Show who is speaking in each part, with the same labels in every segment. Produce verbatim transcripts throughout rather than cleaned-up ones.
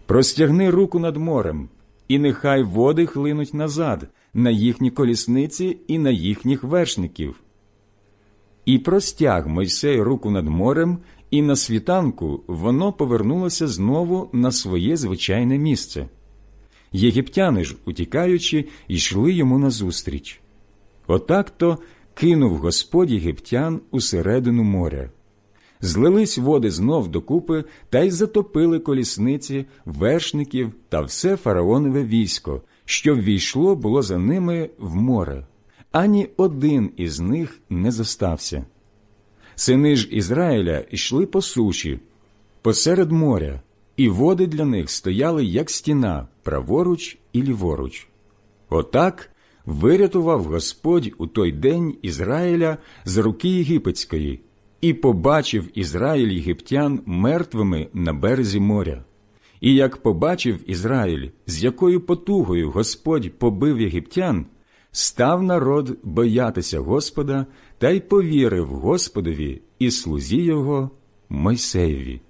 Speaker 1: Простягни руку над морем, і нехай води хлинуть назад на їхні колісниці і на їхніх вершників. І простяг Мойсей руку над морем, і на світанку воно повернулося знову на своє звичайне місце. Єгиптяни ж, утікаючи, йшли йому назустріч. Отак-то кинув Господь єгиптян усередину моря. Злились води знов докупи та й затопили колісниці, вершників та все фараонове військо, що ввійшло було за ними в море. Ані один із них не зостався. Сини ж Ізраїля йшли по суші, посеред моря, і води для них стояли, як стіна, праворуч і ліворуч. Отак вирятував Господь у той день Ізраїля з руки єгипетської, і побачив Ізраїль єгиптян мертвими на березі моря. І як побачив Ізраїль, з якою потугою Господь побив єгиптян, став народ боятися Господа та й повірив Господові і слузі його Мойсеєві.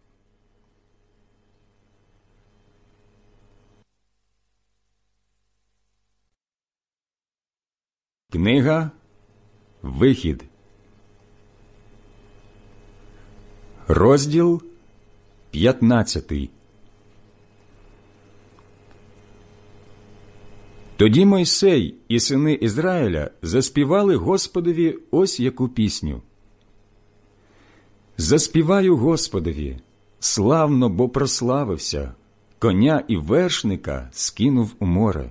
Speaker 1: Книга Вихід, розділ п'ятнадцятий. Тоді Мойсей і сини Ізраїля заспівали Господові ось яку пісню. Заспіваю Господові, славно, бо прославився, коня і вершника скинув у море.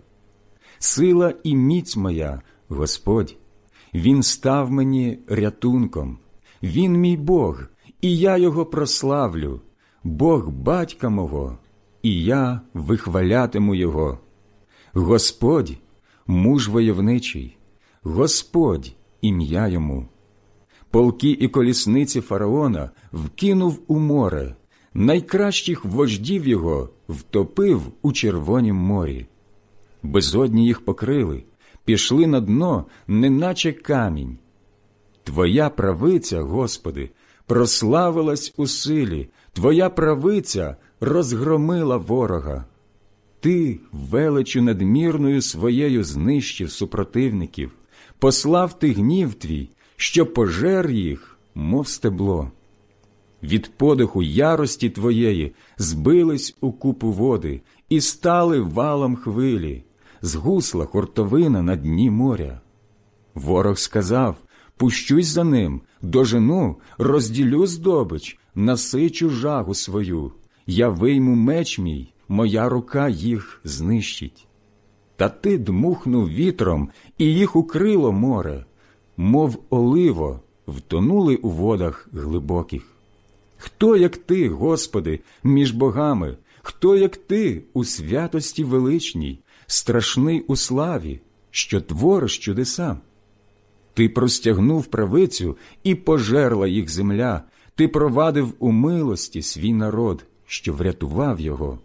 Speaker 1: Сила і міць моя, Господь, Він став мені рятунком. Він мій Бог, і я його прославлю, Бог батька мого, і я вихвалятиму його. Господь – муж войовничий, Господь – ім'я йому. Полки і колісниці фараона вкинув у море, найкращих вождів його втопив у Червонім морі. Безодні їх покрили, пішли на дно, неначе камінь. Твоя правиця, Господи, прославилась у силі, Твоя правиця розгромила ворога. Ти величю надмірною своєю знищив супротивників, послав ти гнів твій, що пожер їх, мов стебло. Від подиху ярості твоєї збились у купу води і стали валом хвилі, згусла хуртовина на дні моря. Ворог сказав: пущусь за ним, дожену, розділю здобич, насичу жагу свою, я вийму меч мій, моя рука їх знищить. Та ти дмухнув вітром, і їх укрило море, мов оливо, втонули у водах глибоких. Хто, як ти, Господи, між богами, хто, як ти, у святості величній, страшний у славі, що твориш чудеса? Ти простягнув правицю, і пожерла їх земля, ти провадив у милості свій народ, що врятував його.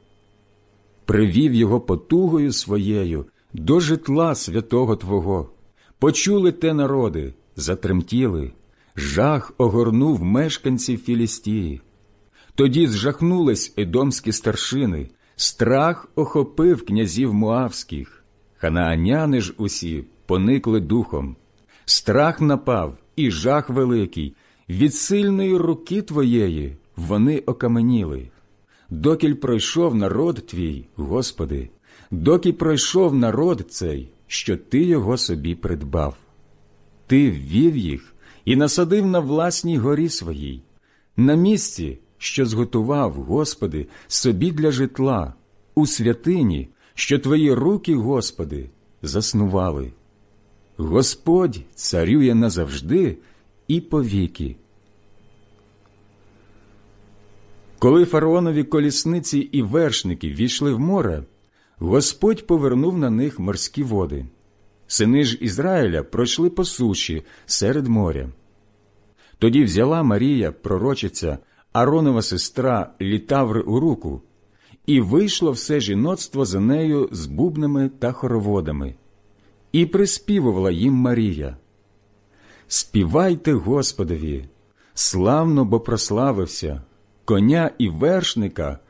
Speaker 1: Привів його потугою своєю до житла святого Твого. Почули те народи, затремтіли, жах огорнув мешканців Філістії. Тоді зжахнулись едомські старшини, страх охопив князів Моавських. Ханааняни ж усі поникли духом. Страх напав і жах великий, від сильної руки Твоєї вони окаменіли. Докіль пройшов народ Твій, Господи, доки пройшов народ цей, що Ти його собі придбав. Ти ввів їх і насадив на власній горі своїй, на місці, що зготував, Господи, собі для житла, у святині, що Твої руки, Господи, заснували. Господь царює назавжди і повіки. Коли фараонові колісниці і вершники війшли в море, Господь повернув на них морські води. Сини ж Ізраїля пройшли по суші серед моря. Тоді взяла Марія, пророчиця, Ааронова сестра, літаври у руку, і вийшло все жіноцтво за нею з бубнами та хороводами. І приспівувала їм Марія: «Співайте Господові, славно, бо прославився, коня і вершника